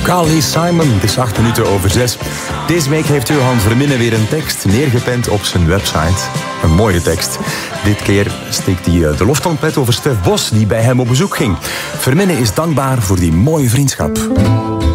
Carly Simon, het is 6:08. Deze week heeft Johan Verminne weer een tekst neergepend op zijn website. Een mooie tekst. Dit keer steekt hij de loftrompet over Stef Bos, die bij hem op bezoek ging. Verminne is dankbaar voor die mooie vriendschap.